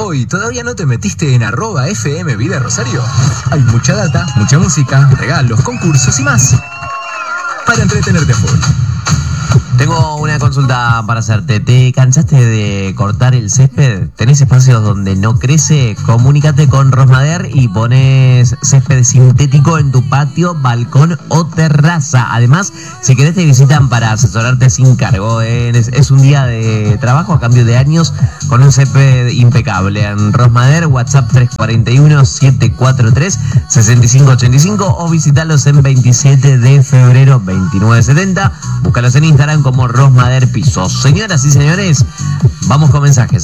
Hoy, ¿todavía no te metiste en @FM Vida Rosario? Hay mucha data, mucha música, regalos, concursos y más para entretenerte a full. Tengo una consulta para hacerte. ¿Te cansaste de cortar el césped? ¿Tenés espacios donde no crece? Comunícate con Rosmader y pones césped sintético en tu patio, balcón o terraza. Además, si querés te visitan para asesorarte sin cargo. Es un día de trabajo a cambio de años con un césped impecable. En Rosmader, WhatsApp 341-743-6585 o visitalos en 27 de febrero 2970. Búscalos en Instagram como Rosmader Pisos. Señoras y señores, vamos con mensajes,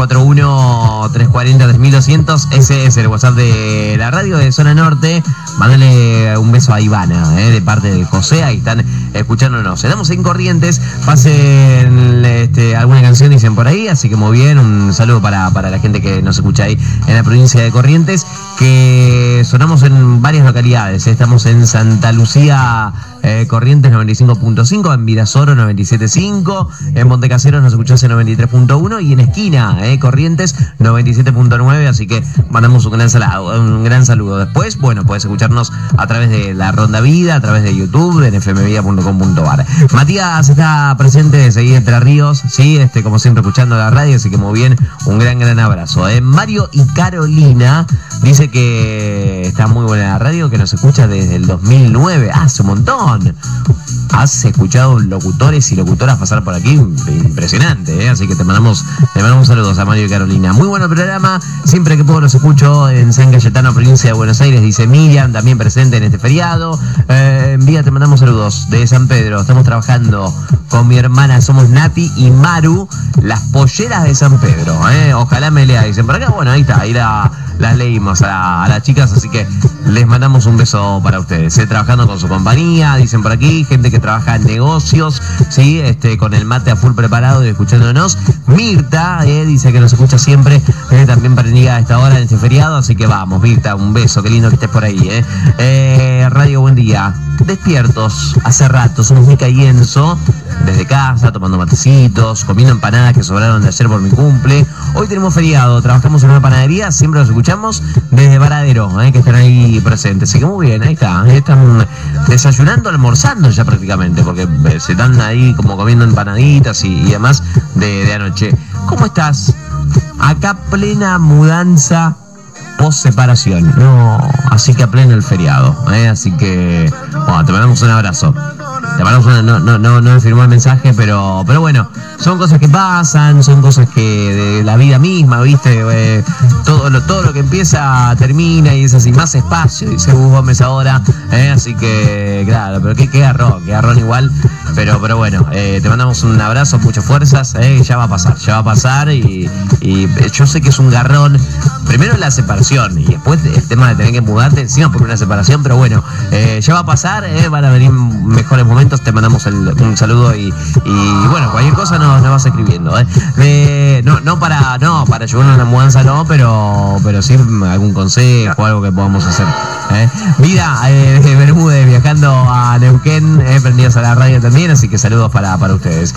341-340-3200. Ese es el WhatsApp de la radio de Zona Norte. Mándale un beso a Ivana, de parte de José. Ahí están escuchándonos. Estamos en Corrientes. Pasen alguna canción, dicen por ahí. Así que muy bien, un saludo para la gente que nos escucha ahí en la provincia de Corrientes, que sonamos en varias localidades. Estamos en Santa Lucía, Corrientes 95.5, en Virasoro 97.5, en Montecaseros nos escuchás en 93.1 y en Esquina, Corrientes 97.9, así que mandamos un gran saludo. Después, bueno, puedes escucharnos a través de la Ronda Vida, a través de YouTube, en fmvida.com.ar. Matías está presente de seguir Entre Ríos, sí, como siempre escuchando la radio, así que muy bien, un gran abrazo. Mario y Carolina dice que está muy buena la radio, que nos escucha desde el 2009, hace un montón. Has escuchado locutores y locutoras pasar por aquí, impresionante, así que te mandamos saludos a Mario y Carolina. Muy bueno el programa, siempre que puedo los escucho en San Cayetano, provincia de Buenos Aires, dice Miriam, también presente en este feriado. En Vía te mandamos saludos de San Pedro, estamos trabajando con mi hermana, somos Nati y Maru, las polleras de San Pedro, ojalá me lea, dicen por acá. Bueno, ahí está, ahí las leímos a las chicas, así que les mandamos un beso para ustedes, trabajando con su compañía, dicen por aquí, gente que trabaja en negocios, sí, con el mate a full preparado y escuchándonos. Mirta dice que nos escucha siempre, también prendida a esta hora en este feriado, así que vamos, Mirta, un beso, qué lindo que estés por ahí. Radio Buen Día, despiertos hace rato, somos Mica y Enzo, desde casa, tomando matecitos, comiendo empanadas que sobraron de ayer por mi cumple. Hoy tenemos feriado, trabajamos en una panadería, siempre los escuchamos desde Varadero, que están ahí presentes. Así que muy bien, ahí está, están desayunando, almorzando ya prácticamente, porque se están ahí como comiendo empanaditas y demás de anoche. ¿Cómo estás? Acá plena mudanza post separación, no, así que a pleno el feriado, así que bueno, te mandamos un abrazo. Te mandamos no me firmó el mensaje, pero bueno, son cosas que pasan, son cosas que de la vida misma, ¿viste? Todo lo que empieza termina y es así, más espacio, dice Gus Gómez ahora, así que claro, pero qué garrón igual, pero bueno, te mandamos un abrazo, muchas fuerzas, ya va a pasar y yo sé que es un garrón, primero la separación y después el tema de tener que mudarte encima por una separación, pero bueno, ya va a pasar, van a venir mejores momentos, te mandamos un saludo y bueno, cualquier cosa nos vas escribiendo, no para llevar una mudanza, no, pero sí algún consejo o algo que podamos hacer. Vida de Bermúdez viajando a Neuquén, prendidos a la radio también, así que saludos para ustedes.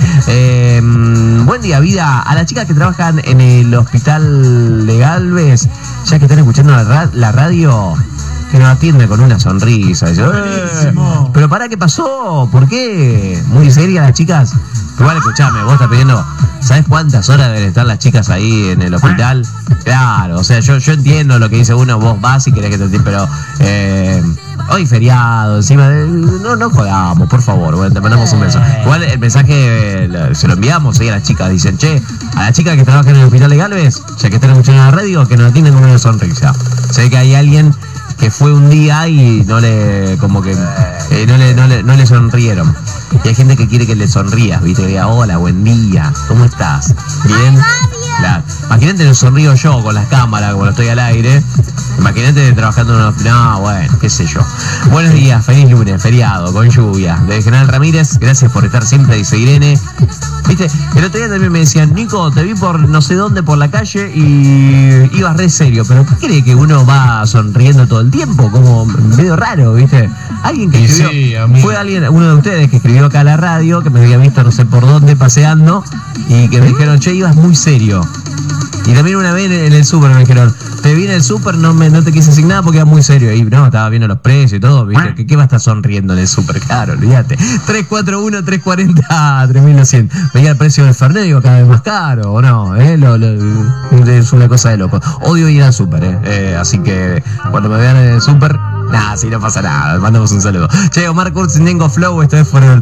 Buen día, Vida, a las chicas que trabajan en el hospital de Galvez, ya que están escuchando la radio, que nos atiende con una sonrisa. Dice, pero ¿para qué pasó? ¿Por qué? Muy seria las chicas. Igual escuchame, vos estás pidiendo, ¿sabés cuántas horas deben estar las chicas ahí en el hospital? Claro, o sea, yo entiendo lo que dice uno, vos vas y querés que te atienda, pero hoy feriado, encima no jodamos, por favor, bueno, te mandamos un beso. Igual el mensaje se lo enviamos ahí a las chicas, dicen, a las chicas que trabajan en el hospital de Galvez, ya que están escuchando la radio, que nos atienden con una sonrisa. Se ve que hay alguien que fue un día y no le sonrieron. Y hay gente que quiere que le sonrías, ¿viste? Que diga, hola, buen día, ¿cómo estás? ¿Bien? Claro. Imagínate, le sonrío yo con las cámaras cuando estoy al aire. Imagínate trabajando en un hospital. No, bueno, qué sé yo. Buenos días, feliz lunes, feriado, con lluvia. De General Ramírez, gracias por estar siempre, dice Irene. Viste, el otro día también me decían, Nico, te vi por no sé dónde por la calle y ibas re serio, pero ¿qué cree que uno va sonriendo todo el tiempo? Como medio raro, ¿viste? Alguien que escribió, sí, fue uno de ustedes que escribió acá a la radio, que me había visto no sé por dónde paseando y que me dijeron, ibas muy serio. Y también una vez en el súper me dijeron, te viene el súper, no te quise asignar porque era muy serio. Y no, estaba viendo los precios y todo, ¿viste? ¿Qué va a estar sonriendo en el súper? Claro, olvídate. 341-340-3200. Veía el precio del Fernet, digo, cada vez más caro, ¿o no? Es una cosa de loco. Odio ir al súper, así que cuando me vean en el súper, nada, si no pasa nada. Mandamos un saludo. Che, Omar Kurz, Nengo Flow, esto es Forever